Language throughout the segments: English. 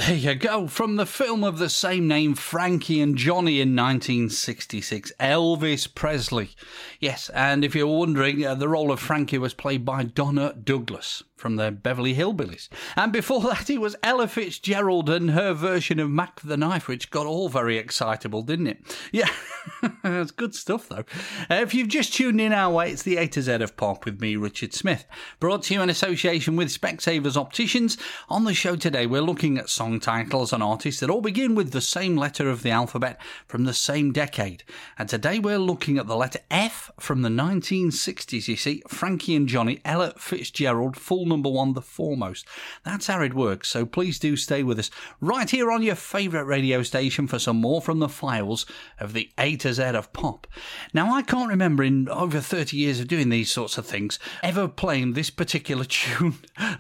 There you go, from the film of the same name, Frankie and Johnny in 1966, Elvis Presley. Yes, and if you're wondering, the role of Frankie was played by Donna Douglas from the Beverly Hillbillies. And before that, it was Ella Fitzgerald and her version of Mac the Knife, which got all very excitable, didn't it? Yeah, it's good stuff, though. If you've just tuned in our way, it's the A to Z of Pop with me, Richard Smith, brought to you in association with Specsavers Opticians. On the show today, we're looking at song titles and artists that all begin with the same letter of the alphabet from the same decade. And today we're looking at the letter F from the 1960s. You see, Frankie and Johnny, Ella Fitzgerald, full number one, The Foremost. That's how it works, so please do stay with us right here on your favourite radio station for some more from the files of the A to Z of Pop. Now, I can't remember in over 30 years of doing these sorts of things ever playing this particular tune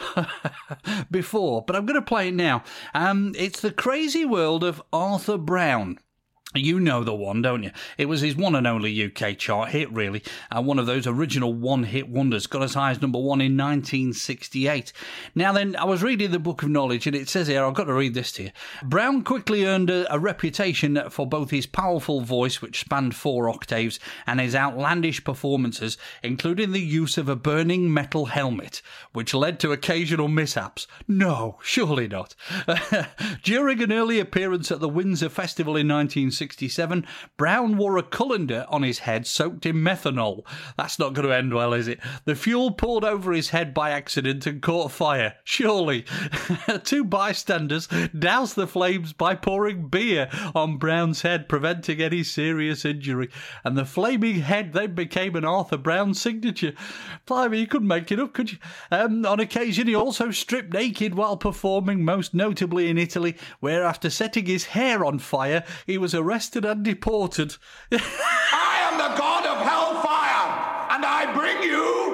before, but I'm going to play it now. It's The Crazy World of Arthur Brown. You know the one, don't you? It was his one and only UK chart hit, really. One of those original one-hit wonders. Got as high as number one in 1968. Now then, I was reading the Book of Knowledge, and it says here, I've got to read this to you. Brown quickly earned a reputation for both his powerful voice, which spanned 4 octaves, and his outlandish performances, including the use of a burning metal helmet, which led to occasional mishaps. No, surely not. During an early appearance at the Windsor Festival in 1967, Brown wore a colander on his head soaked in methanol. That's not going to end well, is it? The fuel poured over his head by accident and caught fire. Surely. 2 bystanders doused the flames by pouring beer on Brown's head, preventing any serious injury. And the flaming head then became an Arthur Brown signature. Blimey, you couldn't make it up, could you? On occasion, he also stripped naked while performing, most notably in Italy, where after setting his hair on fire, he was arrested and deported. I am the god of hellfire, and I bring you